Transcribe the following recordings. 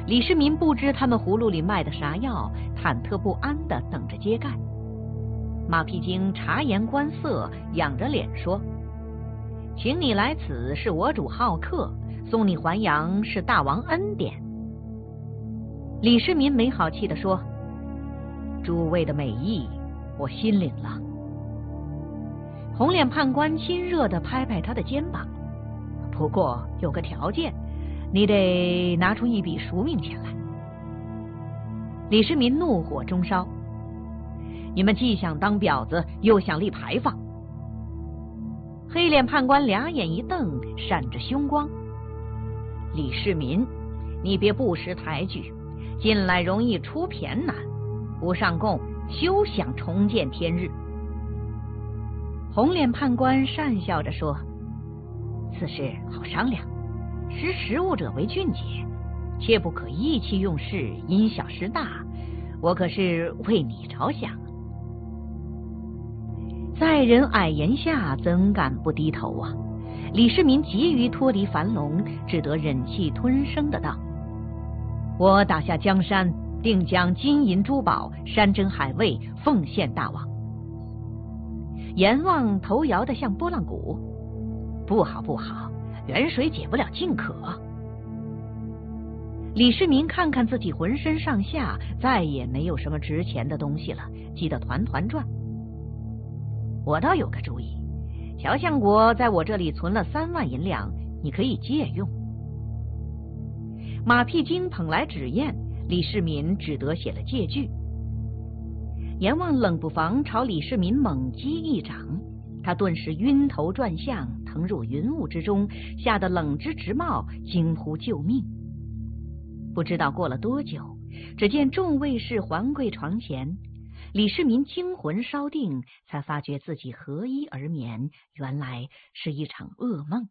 李世民不知他们葫芦里卖的啥药，忐忑不安地等着揭盖。马屁精察言观色，仰着脸说：“请你来此是我主好客，送你还阳是大王恩典。”李世民没好气地说：“诸位的美意，我心领了。”红脸判官亲热地拍拍他的肩膀：“不过有个条件，你得拿出一笔赎命钱来。”李世民怒火中烧：“你们既想当婊子，又想立牌坊！”黑脸判官俩眼一瞪，闪着凶光：“李世民，你别不识抬举，进来容易出偏难，不上供，休想重见天日。”红脸判官讪笑着说：“此事好商量，识时务者为俊杰，切不可意气用事，因小失大。我可是为你着想。”在人矮檐下，怎敢不低头啊？李世民急于脱离樊笼，只得忍气吞声的道：“我打下江山，定将金银珠宝、山珍海味奉献大王。”阎王头摇得像拨浪鼓：“不好不好，远水解不了近渴。”李世民看看自己浑身上下，再也没有什么值钱的东西了，急得团团转。我倒有个主意，乔相国在我这里存了3万银两，你可以借用。马屁精捧来纸砚，李世民只得写了借据。阎王冷不防朝李世民猛击一掌，他顿时晕头转向，腾入云雾之中，吓得冷枝直冒，惊呼救命。不知道过了多久，只见众卫士环跪床前，李世民惊魂稍定，才发觉自己合衣而眠，原来是一场噩梦。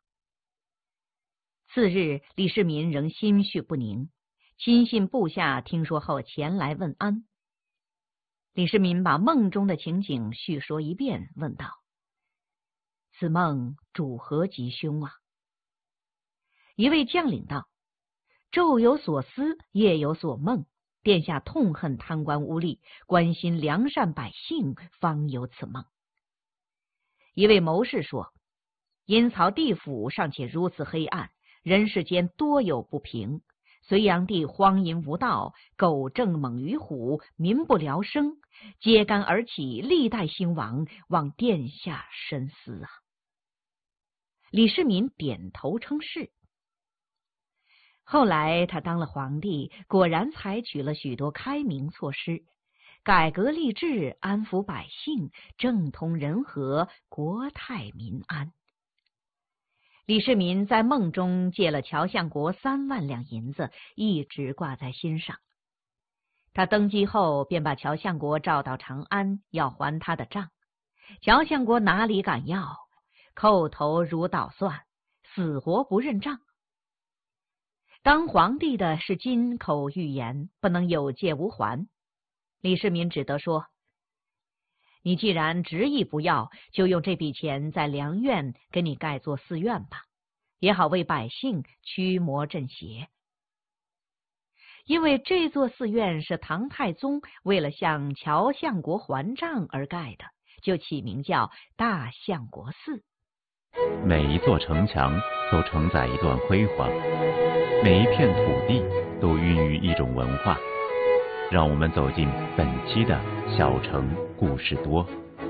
次日，李世民仍心绪不宁，亲信部下听说后前来问安。李世民把梦中的情景叙说一遍，问道：“此梦主何吉凶啊？”一位将领道：“昼有所思，夜有所梦，殿下痛恨贪官污吏，关心良善百姓，方有此梦。”一位谋士说：“阴曹地府尚且如此黑暗，人世间多有不平。隋炀帝荒淫无道，狗正猛于虎，民不聊生，揭竿而起，历代兴亡，望殿下深思啊！”李世民点头称是。后来他当了皇帝，果然采取了许多开明措施，改革吏治，安抚百姓，政通人和，国泰民安。李世民在梦中借了乔相国3万两银子，一直挂在心上。他登基后便把乔相国召到长安，要还他的账。乔相国哪里敢要，叩头如捣蒜，死活不认账。当皇帝的是金口玉言，不能有借无还。李世民只得说：“你既然执意不要，就用这笔钱在良苑给你盖座寺院吧，也好为百姓驱魔镇邪。”因为这座寺院是唐太宗为了向乔相国还账而盖的，就起名叫大相国寺。 每一座城墙都承载一段辉煌，每一片土地都孕育一种文化。让我们走进本期的小城故事多。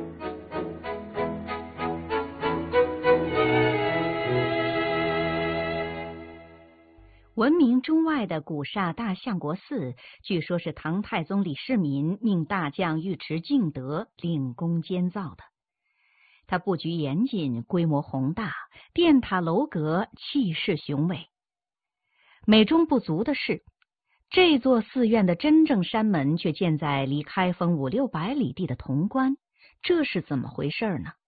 闻名中外的古刹大相国寺，据说是唐太宗李世民命大将尉迟敬德领工监造的。它布局严谨，规模宏大，殿塔楼阁气势雄伟。美中不足的是，这座寺院的真正山门却建在离开封500-600里地的潼关，这是怎么回事呢？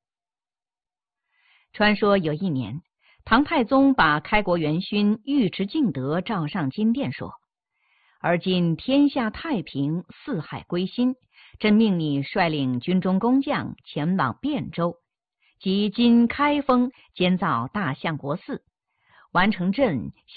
传说有一年，唐太宗把开国元勋尉迟敬德召上金殿，说：“而今天下太平，四海归心，朕命你率领军中工匠前往汴州，即今开封，监造大相国寺，完成朕